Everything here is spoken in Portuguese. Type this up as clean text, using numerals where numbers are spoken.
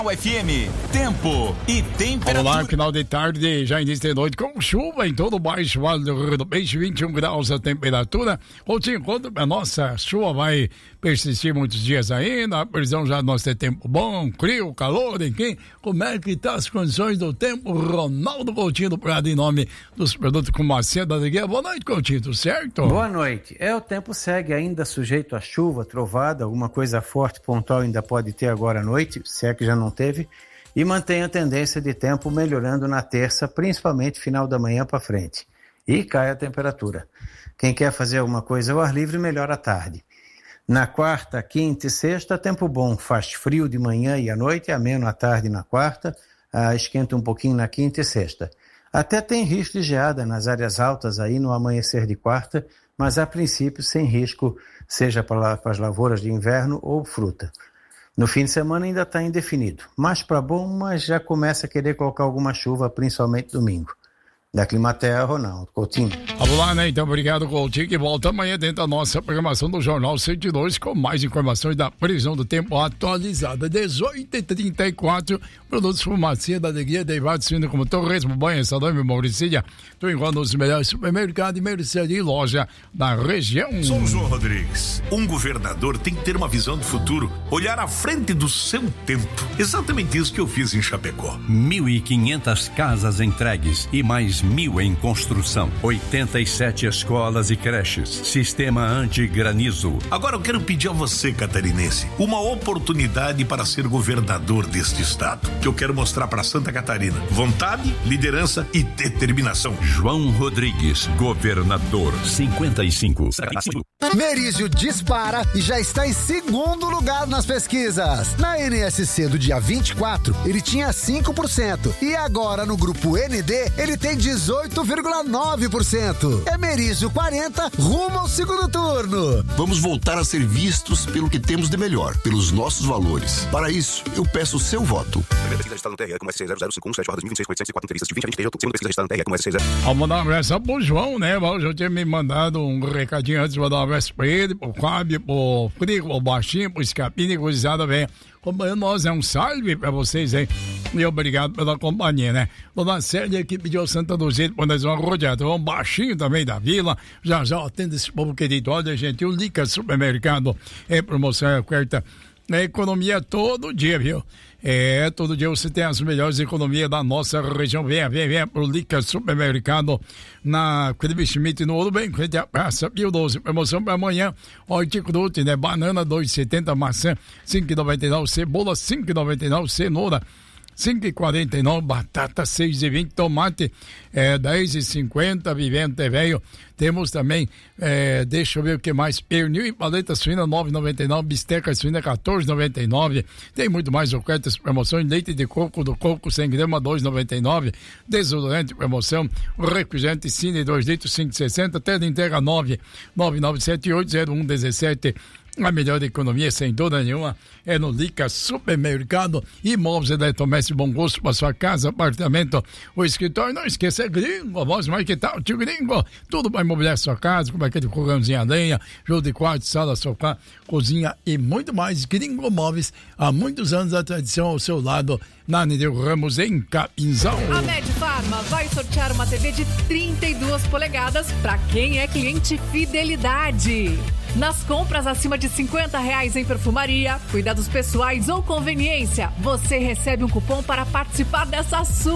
FM, tempo e temperatura. Olá, final de tarde, já início de noite com chuva em todo o baixo vale do Rio do Peixe, 21 graus a temperatura. Enquanto a nossa chuva vai persistir muitos dias ainda, a previsão já nós ter tempo bom, frio, calor, enfim. Como é que tá as condições do tempo? Ronaldo Coutinho do Prado, em nome dos produtos com macia da alegria. Boa noite, Coutinho, tudo certo? Boa noite. O tempo segue ainda sujeito a chuva, trovada, alguma coisa forte, pontual ainda pode ter agora à noite, se é que já não teve, e mantém a tendência de tempo melhorando na terça, principalmente final da manhã para frente. E cai a temperatura. Quem quer fazer alguma coisa ao ar livre, melhora à tarde. Na quarta, quinta e sexta, tempo bom, faz frio de manhã e à noite, ameno à tarde na quarta, esquenta um pouquinho na quinta e sexta. Até tem risco de geada nas áreas altas aí no amanhecer de quarta, mas a princípio sem risco, seja para as lavouras de inverno ou fruta. No fim de semana ainda está indefinido. Mais para bom, mas já começa a querer colocar alguma chuva, principalmente domingo. Da Climaterra, Ronaldo Coutinho. Vamos lá, né? Então, obrigado, Coutinho, que volta amanhã dentro da nossa programação do Jornal 102 com mais informações da previsão do tempo atualizada. 18h34, produtos farmácia da alegria, derivados suínos como torresmo, banha, salame e mauricília. Tu encontra nos melhores supermercados e mercearia e loja da região. Sou João Rodrigues. Um governador tem que ter uma visão do futuro, olhar à frente do seu tempo. Exatamente isso que eu fiz em Chapecó. 1.500 casas entregues e mais 1.000 em construção, 87 escolas e creches, sistema anti-granizo. Agora eu quero pedir a você, catarinense, uma oportunidade para ser governador deste estado, que eu quero mostrar para Santa Catarina: vontade, liderança e determinação. João Rodrigues, governador, 55. Merizio dispara e já está em segundo lugar nas pesquisas. Na NSC do dia 24, ele tinha 5% e agora no grupo ND ele tem 18,9%. É Merizio 40, rumo ao segundo turno. Vamos voltar a ser vistos pelo que temos de melhor, pelos nossos valores. Para isso, eu peço o seu voto. Vamos mandar um abraço pro João, né? O João tinha me mandado um recadinho antes, vou dar um abraço pra ele, pro Fábio, pro Frigo, pro Baixinho, pro Escapini, coisada bem. Acompanhando nós, um salve pra vocês, hein? E obrigado pela companhia, né? Dona Célia aqui pediu Santa Luzia pra nós uma rodeada. Um baixinho também da vila. Já atende esse povo querido. Olha, gente, o Lica Supermercado é promoção, é oferta. É economia todo dia, viu? Todo dia você tem as melhores economias da nossa região. Venha pro Lica Supermercado na Felipe Schmidt no Ouro Bem, frente à Praça Pio 12. Promoção para amanhã, hortifruti, né? Banana 2,70, maçã 5,99, cebola 5,99, cenoura 5,49, batata 6,20, tomate 10,50, vivente velho. Temos também, deixa eu ver o que mais, pernil e paleta suína 9,99, bisteca suína 14,99. Tem muito mais ofertas, promoções, leite de coco do coco 100 gramas 2,99, desodorante, promoção, refrigerante Cine 2 litros 5,60, tela inteira 999780117. A melhor economia, sem dúvida nenhuma, é no Lica Supermercado. Imóveis eletrodomésticos, bom gosto para sua casa, apartamento, o escritório. Não esqueça, é Gringo, voz mais que tal, tio Gringo. Tudo para imobiliar sua casa, como aquele fogãozinho a lenha, jogo de quarto, sala, sofá, cozinha e muito mais. Gringo Móveis, há muitos anos a tradição ao seu lado, na Nereu Ramos, em Capinzal. A Medfarma vai sortear uma TV de 32 polegadas para quem é cliente Fidelidade. Nas compras acima de R$50 em perfumaria, cuidados pessoais ou conveniência, você recebe um cupom para participar dessa super